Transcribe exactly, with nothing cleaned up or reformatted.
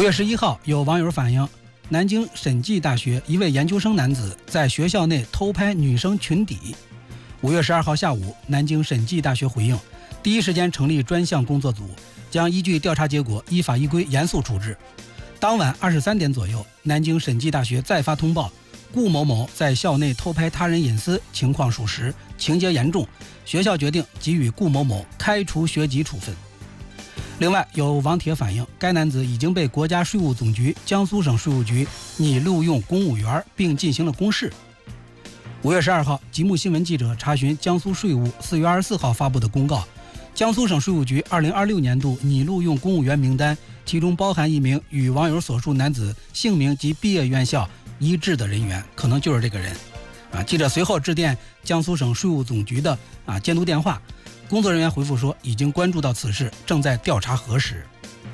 五月十一号，有网友反映，南京审计大学一位研究生男子在学校内偷拍女生裙底。五月十二号下午，南京审计大学回应，第一时间成立专项工作组，将依据调查结果依法依规严肃处置。当晚二十三点左右，南京审计大学再发通报，顾某某在校内偷拍他人隐私，情况属实，情节严重，学校决定给予顾某某开除学籍处分。另外，有网帖反映，该男子已经被国家税务总局、江苏省税务局拟录用公务员，并进行了公示。五月十二号，极目新闻记者查询江苏税务四月二十四号发布的公告，江苏省税务局二零二六年度拟录用公务员名单，其中包含一名与网友所述男子姓名及毕业院校一致的人员，可能就是这个人。啊，记者随后致电江苏省税务总局的啊监督电话，工作人员回复说，已经关注到此事，正在调查核实。